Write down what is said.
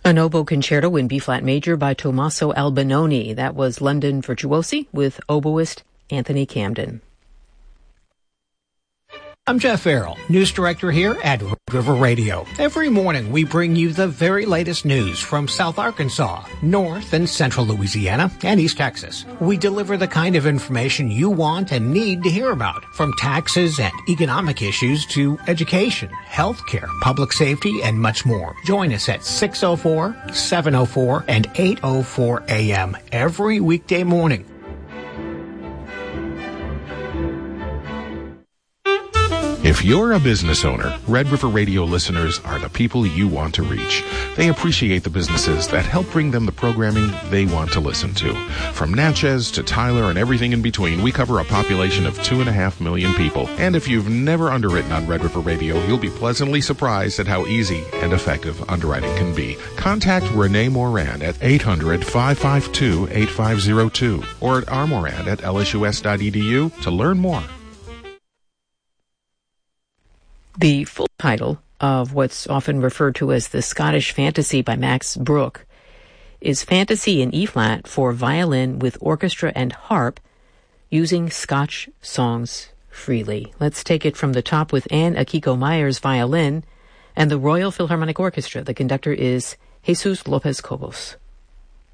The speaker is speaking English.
An oboe concerto in B-flat major by Tommaso Albinoni. That was London Virtuosi with oboist Anthony Camden. I'm Jeff Farrell, news director here at Red River Radio. Every morning we bring you the very latest news from South Arkansas, North and Central Louisiana, and East Texas. We deliver the kind of information you want and need to hear about, from taxes and economic issues to education, healthcare, public safety, and much more. Join us at 6:04, 7:04, and 8:04 a.m. every weekday morning. If you're a business owner, Red River Radio listeners are the people you want to reach. They appreciate the businesses that help bring them the programming they want to listen to. From Natchez to Tyler and everything in between, we cover a population of 2.5 million people. And if you've never underwritten on Red River Radio, you'll be pleasantly surprised at how easy and effective underwriting can be. Contact Renee Moran at 800-552-8502 or at rmoran@lsus.edu to learn more. The full title of what's often referred to as the Scottish Fantasy by Max Bruch is Fantasy in E-flat for violin with orchestra and harp using Scotch songs freely. Let's take it from the top with Anne Akiko Myers violin and the Royal Philharmonic Orchestra. The conductor is Jesus Lopez Cobos.